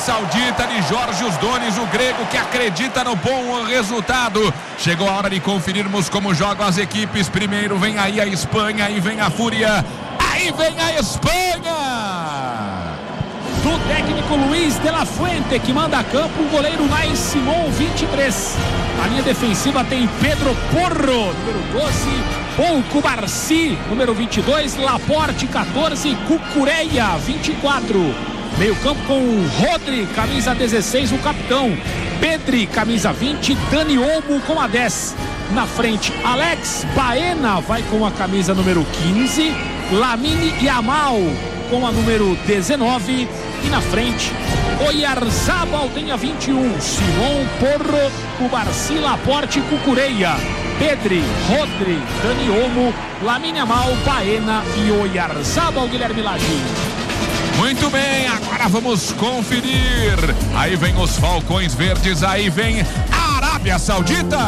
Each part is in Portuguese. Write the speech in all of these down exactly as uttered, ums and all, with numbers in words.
Saudita de Jorge Osdones, o grego que acredita no bom resultado. Chegou a hora de conferirmos como jogam as equipes. Primeiro vem aí a Espanha, aí vem a Fúria, aí vem a Espanha. Do técnico Luiz de la Fuente, que manda a campo o goleiro Nai Simon, vinte e três. A linha defensiva tem Pedro Porro, número doze, Pouco Barci, número vinte e dois, Laporte, quatorze, Cucureia, vinte e quatro. Meio campo com Rodri, camisa dezesseis, o capitão. Pedri, camisa vinte, Dani Olmo com a dez. Na frente, Alex Baena vai com a camisa número quinze, Lamine Yamal com a número dezenove. E na frente, Oyarzabal tem a vinte e um, Simon, Porro, Cubarci, Laporte, Cucureia, Pedri, Rodri, Dani Olmo, Lamine Yamal, Baena e Oyarzabal. Guilherme Lagi. Muito bem, agora vamos conferir. Aí vem os Falcões Verdes, aí vem a Arábia Saudita.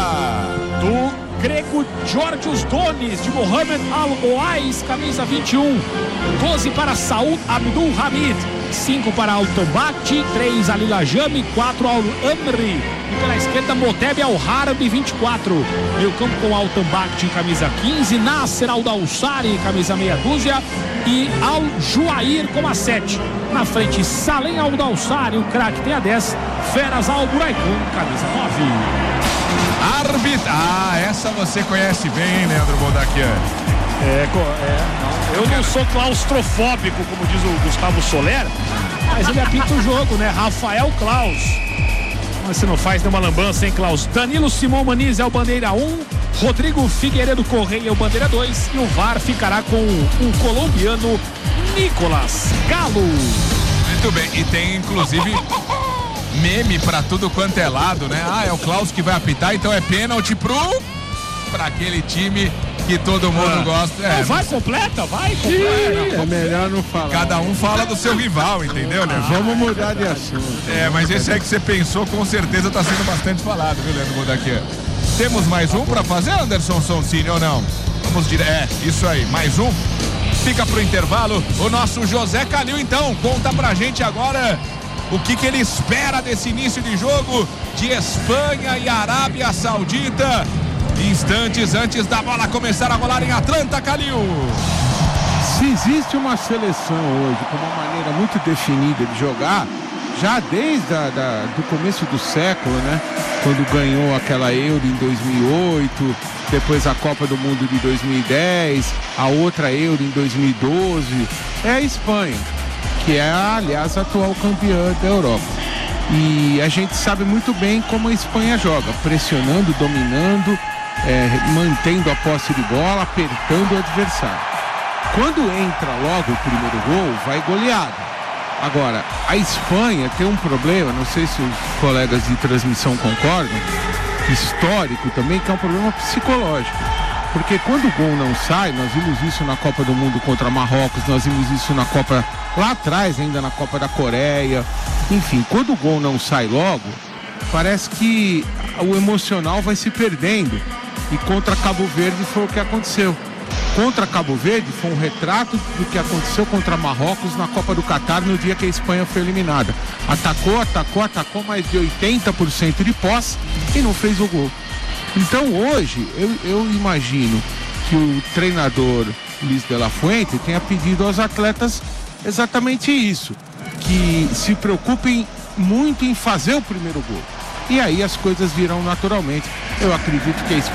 Do grego Jorge Osdones, de Mohamed Al-Oais, camisa vinte e um. doze para Saud Abdul Hamid, cinco para Al-Tambakti, três Alila Jami, quatro Al-Amri. E pela esquerda, Moteb Al-Harbi, vinte e quatro. Meio campo com Al-Tambakti, camisa quinze, Nasser Al-Dawsari, camisa meia dúzia, e Al-Juair com a sete. Na frente, Salem Al-Dawsari, o craque tem a dez, Feras Al-Buraicon, camisa nove. Arbitra. Ah, essa você conhece bem, hein, Leandro Boldaquian? É, é não. Eu não sou claustrofóbico, como diz o Gustavo Soler, mas ele apita o jogo, né? Rafael Klaus. Mas você não faz nenhuma lambança, hein, Klaus? Danilo Simão Maniz é o bandeira um, Rodrigo Figueiredo Correia é o bandeira dois, e o V A R ficará com o colombiano Nicolas Galo. Muito bem, e tem inclusive meme pra tudo quanto é lado, né? Ah, é o Klaus que vai apitar, então é pênalti pro pra aquele time que todo mundo ah. gosta. É, não, vai, completa, vai, completa. Não, é melhor não falar. Cada um fala do seu rival, entendeu, né? Ah, vamos mudar de assunto. É, mas esse aí que você pensou, com certeza tá sendo bastante falado, viu, Leandro Boldaquian? Temos mais um pra fazer, Anderson Sonsini, ou não? Vamos direto. É, isso aí, mais um. Fica pro intervalo. O nosso José Calil, então, conta pra gente agora o que, que ele espera desse início de jogo de Espanha e Arábia Saudita. Instantes antes da bola começar a rolar em Atlanta, Calil. Se existe uma seleção hoje com uma maneira muito definida de jogar, já desde a, da, do começo do século, né? Quando ganhou aquela Euro em dois mil e oito, depois a Copa do Mundo de dois mil e dez, a outra Euro em dois mil e doze, é a Espanha, que é, aliás, a atual campeã da Europa. E a gente sabe muito bem como a Espanha joga, pressionando, dominando, é, mantendo a posse de bola, apertando o adversário. Quando entra logo o primeiro gol, vai goleado. Agora, a Espanha tem um problema, não sei se os colegas de transmissão concordam, histórico também, que é um problema psicológico. Porque quando o gol não sai, nós vimos isso na Copa do Mundo contra Marrocos, nós vimos isso na Copa, lá atrás ainda na Copa da Coreia, enfim, quando o gol não sai logo, parece que o emocional vai se perdendo. E contra Cabo Verde foi o que aconteceu. Contra Cabo Verde foi um retrato do que aconteceu contra Marrocos na Copa do Catar no dia que a Espanha foi eliminada. Atacou, atacou, atacou mais de oitenta por cento de posse e não fez o gol. Então hoje eu, eu imagino que o treinador Luiz de la Fuente tenha pedido aos atletas exatamente isso, que se preocupem muito em fazer o primeiro gol. E aí as coisas virão naturalmente. Eu acredito que a Espanha